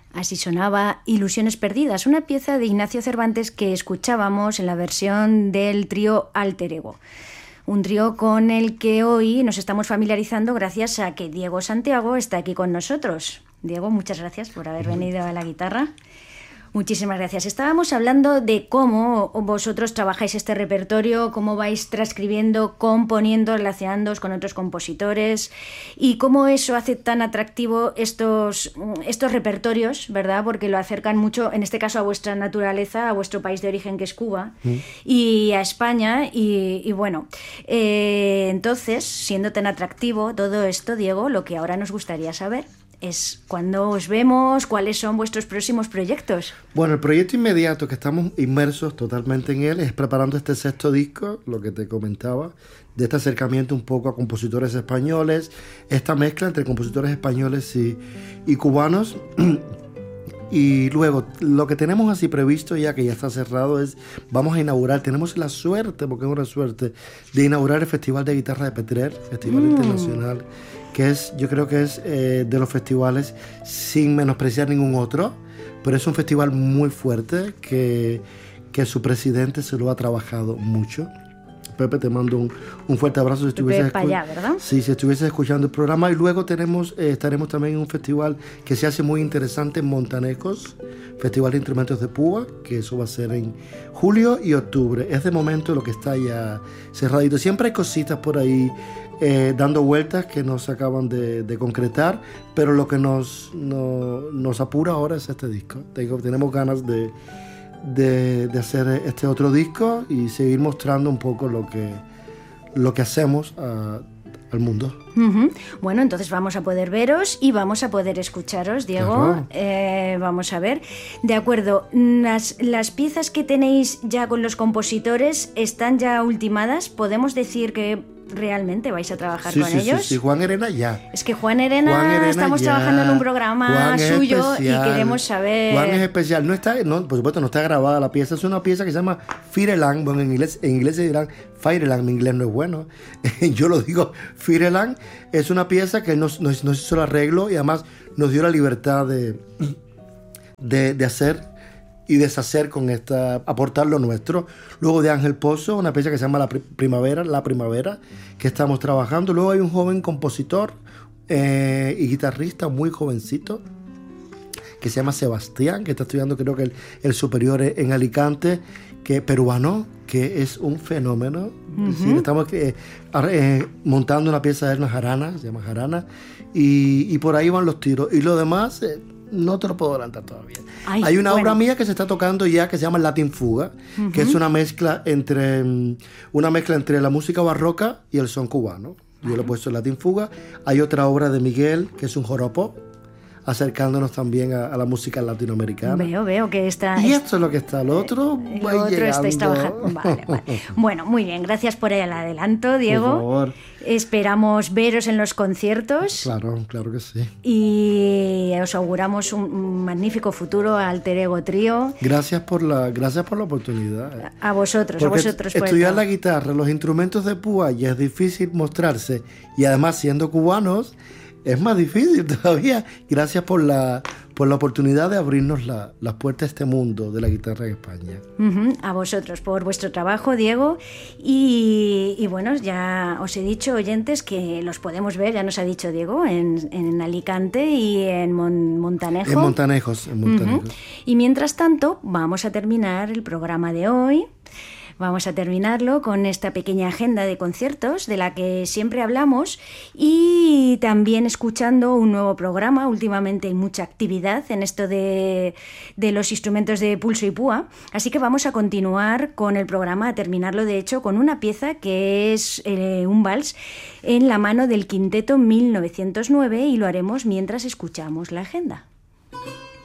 Así sonaba Ilusiones perdidas, una pieza de Ignacio Cervantes que escuchábamos en la versión del trío Alter Ego. Un trío con el que hoy nos estamos familiarizando gracias a que Diego Santiago está aquí con nosotros. Diego, muchas gracias por haber venido a la guitarra. Muchísimas gracias. Estábamos hablando de cómo vosotros trabajáis este repertorio, cómo vais transcribiendo, componiendo, relacionándoos con otros compositores y cómo eso hace tan atractivo estos repertorios, ¿verdad? Porque lo acercan mucho, en este caso, a vuestra naturaleza, a vuestro país de origen, que es Cuba, y a España. Y bueno, entonces, siendo tan atractivo todo esto, Diego, lo que ahora nos gustaría saber es cuándo os vemos, cuáles son vuestros próximos proyectos. Bueno, el proyecto inmediato que estamos inmersos totalmente en él es preparando este 6º disco, lo que te comentaba, de este acercamiento un poco a compositores españoles, esta mezcla entre compositores españoles y cubanos. Y luego, lo que tenemos así previsto ya, que ya está cerrado, es, vamos a inaugurar, tenemos la suerte, porque es una suerte, de inaugurar el Festival de Guitarra de Petrer, Festival Internacional, que es, yo creo que es de los festivales, sin menospreciar ningún otro, pero es un festival muy fuerte, que su presidente se lo ha trabajado mucho. Pepe, te mando un fuerte abrazo si estuvieses si estuvieses escuchando el programa. Y luego estaremos también en un festival que se hace muy interesante en Montanejos, Festival de Instrumentos de Púa, que eso va a ser en julio y octubre. Es de momento lo que está ya cerradito. Siempre hay cositas por ahí dando vueltas que no se acaban de concretar, pero lo que nos apura ahora es este disco. Tenemos ganas de hacer este otro disco y seguir mostrando un poco lo que hacemos al mundo. Bueno, entonces vamos a poder veros y vamos a poder escucharos, Diego. Claro. Vamos a ver. De acuerdo, las piezas que tenéis ya con los compositores están ya ultimadas. ¿Podemos decir que realmente vais a trabajar con ellos? Sí, Juan Herena ya. Es que Juan Herena estamos trabajando en un programa suyo y queremos saber. Juan es especial. Por supuesto no está grabada la pieza. Es una pieza que se llama Fireland. Bueno, en inglés se dirán Fireland. Mi inglés no es bueno. Yo lo digo Fireland. Es una pieza que nos hizo el arreglo y además nos dio la libertad de hacer y deshacer con aportar lo nuestro. Luego de Ángel Pozo, una pieza que se llama La Primavera, que estamos trabajando. Luego hay un joven compositor y guitarrista muy jovencito, que se llama Sebastián, que está estudiando creo que el superior en Alicante, que peruano, que es un fenómeno. Sí, estamos montando una pieza de él, una jarana, se llama Jarana, y por ahí van los tiros. Y lo demás no te lo puedo adelantar todavía. Hay una obra mía que se está tocando ya que se llama Latin Fuga, que es una mezcla entre la música barroca y el son cubano. Yo le he puesto Latin Fuga. Hay otra obra de Miguel que es un joropo, acercándonos también a la música latinoamericana. Veo que está... Y esto es lo que está, lo otro va llegando. Estáis trabajando. Vale. Bueno, muy bien, gracias por el adelanto, Diego. Por favor. Esperamos veros en los conciertos. Claro que sí. Y os auguramos un magnífico futuro a Alter Ego Trío. Gracias por la oportunidad. A vosotros por estudiar la guitarra, los instrumentos de púa, ya es difícil mostrarse, y además siendo cubanos es más difícil todavía. Gracias por la oportunidad de abrirnos las puertas a este mundo de la guitarra en España. A vosotros por vuestro trabajo, Diego. Y bueno, ya os he dicho, oyentes, que los podemos ver, ya nos ha dicho Diego, en Alicante y en Montanejo. En Montanejos. Y mientras tanto, vamos a terminar el programa de hoy. Vamos a terminarlo con esta pequeña agenda de conciertos de la que siempre hablamos y también escuchando un nuevo programa. Últimamente hay mucha actividad en esto de los instrumentos de pulso y púa, así que vamos a continuar con el programa, a terminarlo de hecho con una pieza que es un vals en la mano del Quinteto 1909 y lo haremos mientras escuchamos la agenda.